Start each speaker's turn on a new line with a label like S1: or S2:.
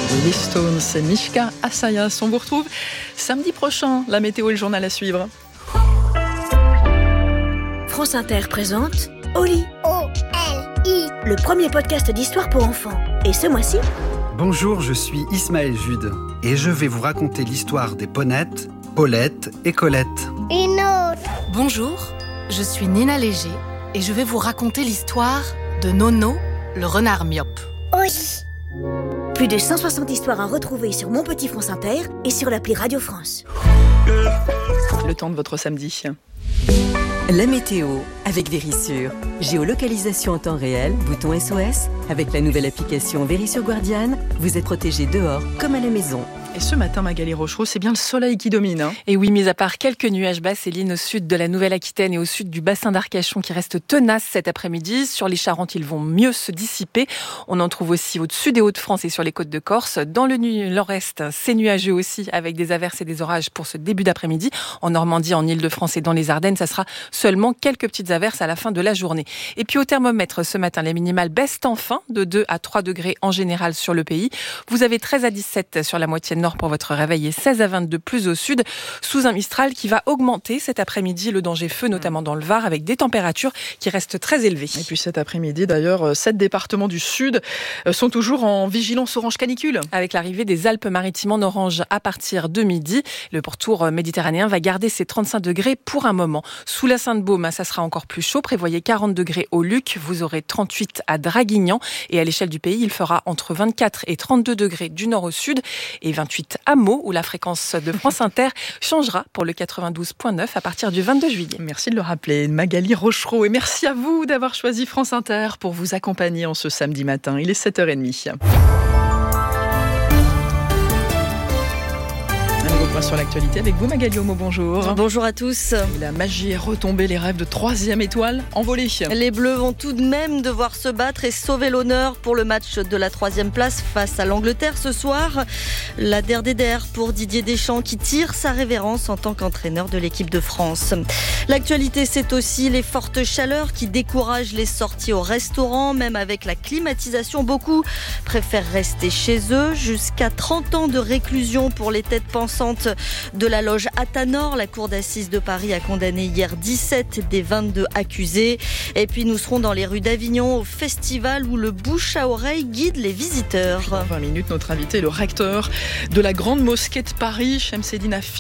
S1: Les Stones et Mishka Asayas. On vous retrouve samedi prochain. La météo et le journal à suivre.
S2: France Inter présente Oli.
S3: O-L-I.
S2: Le premier podcast d'histoire pour enfants. Et ce mois-ci,
S4: Bonjour, je suis Ismaël Jude et je vais vous raconter l'histoire des Ponettes, Paulette et Colette.
S3: Une autre.
S5: Bonjour, je suis Nina Léger et je vais vous raconter l'histoire de Nono, le renard myope.
S3: Oui.
S2: plus de 160 histoires à retrouver sur Mon Petit France Inter et sur l'appli Radio France.
S1: Le temps de votre samedi.
S6: La météo avec Vérissure. Géolocalisation en temps réel, bouton SOS. Avec la nouvelle application Vérissure Guardiane, vous êtes protégé dehors comme à la maison.
S1: Et ce matin, Magali Rochereau, c'est bien le soleil qui domine.
S5: Et oui, mis à part quelques nuages bas, Céline, au sud de la Nouvelle-Aquitaine et au sud du bassin d'Arcachon qui restent tenaces cet après-midi. Sur les Charentes, ils vont mieux se dissiper. On en trouve aussi au-dessus des Hauts-de-France et sur les côtes de Corse. Dans le nord-est, c'est nuageux aussi avec des averses et des orages pour ce début d'après-midi. En Normandie, en Île-de-France et dans les Ardennes, ça sera seulement quelques petites averses à la fin de la journée. Et puis au thermomètre, ce matin, les minimales baissent enfin de 2 à 3 degrés en général sur le pays. Vous avez 13 à 17 sur la moitié nord pour votre réveil et 16 à 22 plus au sud, sous un Mistral qui va augmenter cet après-midi le danger feu, notamment dans le Var, avec des températures qui restent très élevées.
S1: Et puis cet après-midi, d'ailleurs, 7 départements du sud sont toujours en vigilance orange canicule.
S5: Avec l'arrivée des Alpes-Maritimes en orange à partir de midi, le pourtour méditerranéen va garder ses 35 degrés pour un moment. Sous la Sainte-Baume, ça sera encore plus chaud. Prévoyez 40 degrés au Luc, vous aurez 38 à Draguignan. Et à l'échelle du pays, il fera entre 24 et 32 degrés du nord au sud et 28 à Meaux, où la fréquence de France Inter changera pour le 92.9 à partir du 22 juillet.
S1: Merci de le rappeler, Magali Rochereau. Et merci à vous d'avoir choisi France Inter pour vous accompagner en ce samedi matin. Il est 7h30. Sur l'actualité avec vous, Magali Homo, bonjour.
S7: Bonjour à tous.
S1: La magie est retombée, les rêves de 3e étoile envolés.
S7: Les Bleus vont tout de même devoir se battre et sauver l'honneur pour le match de la 3e place face à l'Angleterre ce soir. La der pour Didier Deschamps qui tire sa révérence en tant qu'entraîneur de l'équipe de France. L'actualité, c'est aussi les fortes chaleurs qui découragent les sorties au restaurant, même avec la climatisation. Beaucoup préfèrent rester chez eux. Jusqu'à 30 ans de réclusion pour les têtes pensantes de la loge Athanor. La cour d'assises de Paris a condamné hier 17 des 22 accusés. Et puis nous serons dans les rues d'Avignon au festival où le bouche à oreille guide les visiteurs.
S1: Dans 20 minutes, notre invité est le recteur de la Grande Mosquée de Paris, Chemseddine Hafiz.